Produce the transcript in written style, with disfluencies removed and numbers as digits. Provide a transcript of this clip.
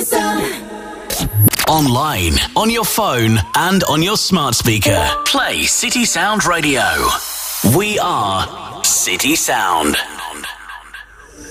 Online, on your phone, and on your smart speaker. Play City Sound Radio. We are City Sound.